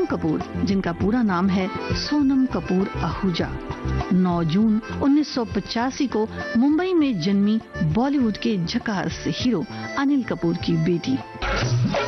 कपूर, जिनका पूरा नाम है सोनम कपूर आहूजा, 9 जून 1985 को मुंबई में जन्मी बॉलीवुड के झकास हीरो अनिल कपूर की बेटी।